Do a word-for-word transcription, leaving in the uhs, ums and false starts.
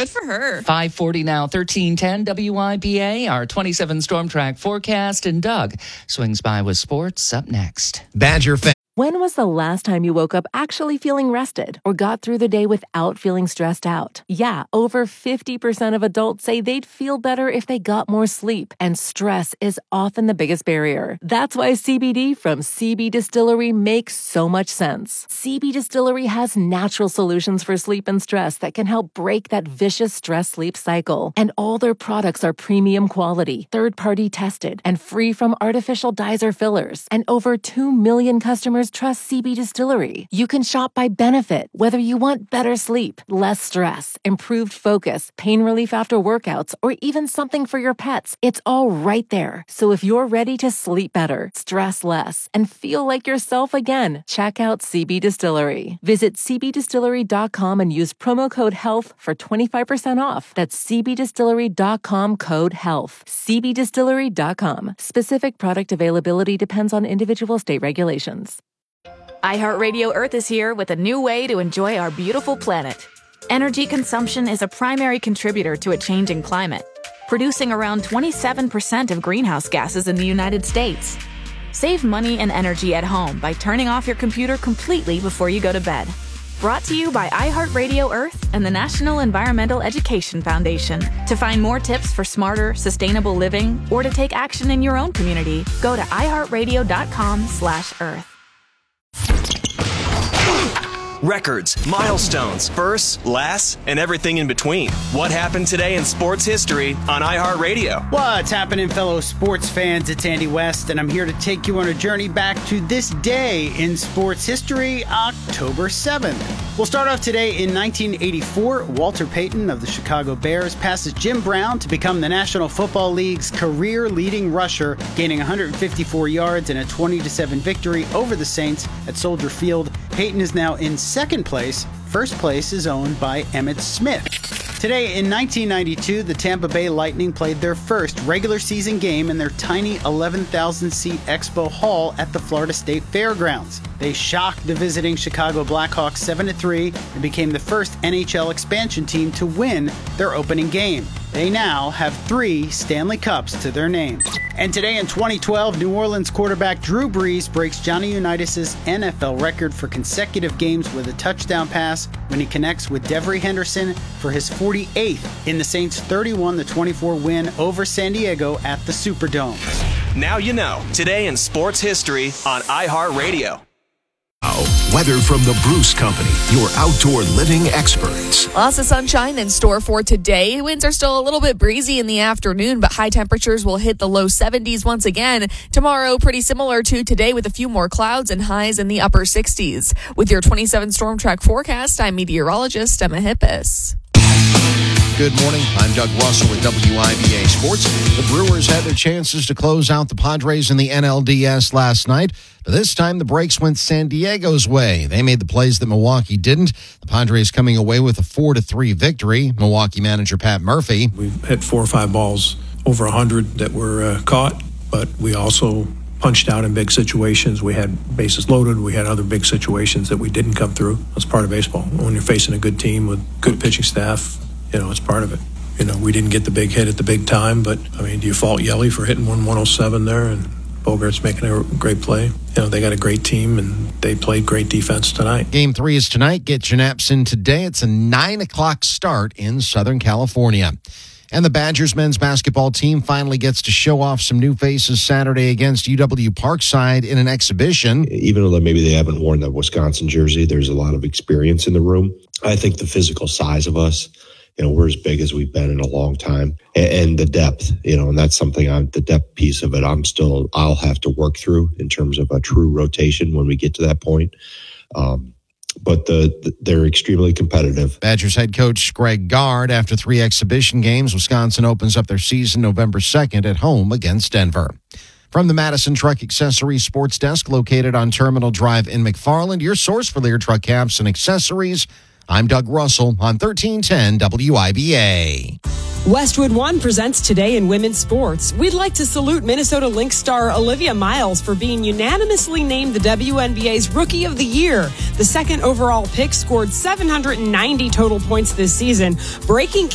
Good for her. five forty now, thirteen ten W I B A, our twenty-seven Storm Track forecast, and Doug swings by with sports up next. Badger fan. When was the last time you woke up actually feeling rested or got through the day without feeling stressed out? Yeah, over fifty percent of adults say they'd feel better if they got more sleep, and stress is often the biggest barrier. That's why C B D from C B Distillery makes so much sense. C B Distillery has natural solutions for sleep and stress that can help break that vicious stress-sleep cycle. And all their products are premium quality, third-party tested, and free from artificial dyes or fillers. And over two million customers trust C B Distillery. You can shop by benefit, whether you want better sleep, less stress, improved focus, pain relief after workouts, or even something for your pets. It's all right there. So if you're ready to sleep better, stress less, and feel like yourself again, check out C B Distillery. Visit c b distillery dot com and use promo code HEALTH for twenty-five percent off. That's c b distillery dot com code HEALTH. c b distillery dot com. Specific product availability depends on individual state regulations. iHeartRadio Earth is here with a new way to enjoy our beautiful planet. Energy consumption is a primary contributor to a changing climate, producing around twenty-seven percent of greenhouse gases in the United States. Save money and energy at home by turning off your computer completely before you go to bed. Brought to you by iHeartRadio Earth and the National Environmental Education Foundation. To find more tips for smarter, sustainable living, or to take action in your own community, go to iHeartRadio.com slash Earth. Records, milestones, firsts, lasts, and everything in between. What happened today in sports history on iHeartRadio? What's happening, fellow sports fans? It's Andy West, and I'm here to take you on a journey back to this day in sports history, October seventh. We'll start off today in nineteen eighty-four. Walter Payton of the Chicago Bears passes Jim Brown to become the National Football League's career leading rusher, gaining one hundred fifty-four yards in a twenty to seven victory over the Saints at Soldier Field. Payton is now in second place. First place is owned by Emmitt Smith. Today in nineteen ninety-two, the Tampa Bay Lightning played their first regular season game in their tiny eleven thousand seat Expo Hall at the Florida State Fairgrounds. They shocked the visiting Chicago Blackhawks seven to three and became the first N H L expansion team to win their opening game. They now have three Stanley Cups to their name. And today in twenty twelve, New Orleans quarterback Drew Brees breaks Johnny Unitas' N F L record for consecutive games with a touchdown pass when he connects with Devery Henderson for his forty-eighth in the Saints' thirty-one to twenty-four win over San Diego at the Superdome. Now you know, today in sports history on iHeartRadio. Weather from the Bruce Company, your outdoor living experts. Lots of sunshine in store for today. Winds are still a little bit breezy in the afternoon, but high temperatures will hit the low seventies once again. Tomorrow, pretty similar to today with a few more clouds and highs in the upper sixties. With your twenty-seven Storm Track forecast, I'm meteorologist Emma Hippis. Good morning. I'm Doug Russell with W I B A Sports. The Brewers had their chances to close out the Padres in the N L D S last night, but this time the breaks went San Diego's way. They made the plays that Milwaukee didn't. The Padres coming away with a four to three victory. Milwaukee manager Pat Murphy. We hit four or five balls over one hundred that were uh, caught, but we also punched out in big situations. We had bases loaded. We had other big situations that we didn't come through. That's part of baseball. When you're facing a good team with good pitching staff, you know, it's part of it. You know, we didn't get the big hit at the big time, but, I mean, do you fault Yelly for hitting one one oh seven there and Bogart's making a great play? You know, they got a great team, and they played great defense tonight. Game three is tonight. Get your naps in today. It's a nine o'clock start in Southern California. And the Badgers men's basketball team finally gets to show off some new faces Saturday against U W Parkside in an exhibition. Even though maybe they haven't worn the Wisconsin jersey, there's a lot of experience in the room. I think the physical size of us, you know, we're as big as we've been in a long time, and, and the depth, you know, and that's something I'm, the depth piece of it, I'm still, I'll have to work through in terms of a true rotation when we get to that point. Um, but the, the they're extremely competitive. Badgers head coach Greg Gard, after three exhibition games, Wisconsin opens up their season November second at home against Denver. From the Madison Truck Accessories Sports Desk, located on Terminal Drive in McFarland, your source for Lear truck caps and accessories. I'm Doug Russell on thirteen ten W I B A. Westwood One presents Today in Women's Sports. We'd like to salute Minnesota Lynx star Olivia Miles for being unanimously named the W N B A's Rookie of the Year. The second overall pick scored seven hundred ninety total points this season, breaking